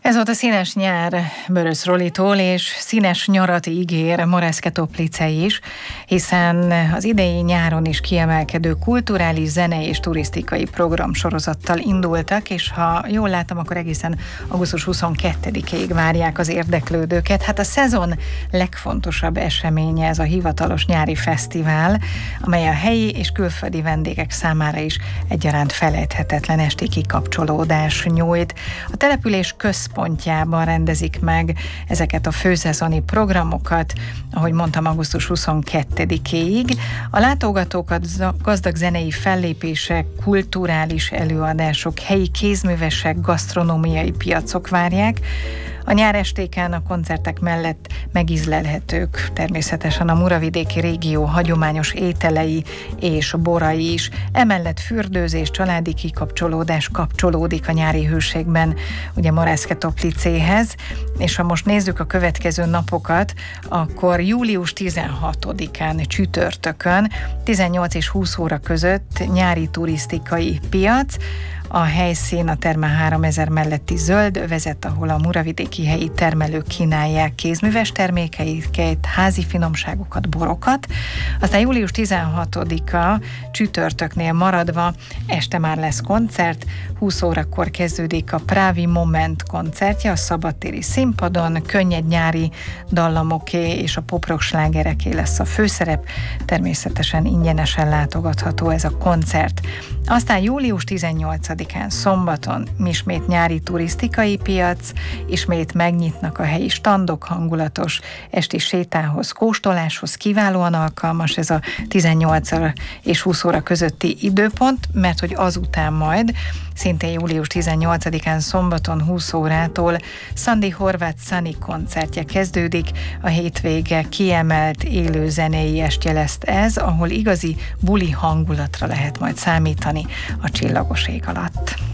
Ez volt a Színes nyár Börös Rolitól, és színes nyarat ígér Moravské Toplice is, hiszen az idei nyáron is kiemelkedő kulturális, zenei és turisztikai programsorozattal indultak, és ha jól látom, akkor egészen augusztus 22-ig várják az érdeklődőket. Hát a szezon legfontosabb eseménye ez a hivatalos nyári fesztivál, amely a helyi és külföldi vendégek számára is egyaránt felejthetetlen esti kikapcsolódás nyújt. A település központjában rendezik meg ezeket a főszezoni programokat, ahogy mondtam, augusztus 22-ig. A látogatókat gazdag zenei fellépések, kulturális előadások, helyi kézművesek, gasztronómiai piacok várják. A nyárestéken a koncertek mellett megízlelhetők természetesen a muravidéki régió hagyományos ételei és borai is. Emellett fürdőzés, családi kikapcsolódás kapcsolódik a nyári hőségben ugye Moravské Toplicéhez, és ha most nézzük a következő napokat, akkor július 16-án csütörtökön 18 és 20 óra között nyári turisztikai piac. A helyszín a Terme 3000 melletti zöld övezet, ahol a muravidéki helyi termelők kínálják kézműves termékeiket, házi finomságokat, borokat. Aztán július 16-a csütörtöknél maradva este már lesz koncert, 20 órakor kezdődik a Pravi Moment koncertje a szabadtéri színpadon, könnyed nyári dallamoké és a poprock slágereké lesz a főszerep, természetesen ingyenesen látogatható ez a koncert. Aztán július 18-án szombaton ismét nyári turisztikai piac, ismét megnyitnak a helyi standok, hangulatos esti sétához, kóstoláshoz kiválóan alkalmas ez a 18 és 20 óra közötti időpont, mert hogy azután majd szintén július 18-án szombaton 20 órától Szandi Horváth Szani koncertje kezdődik, a hétvége kiemelt élő zenei estje lesz ez, ahol igazi buli hangulatra lehet majd számítani a csillagos ég alatt.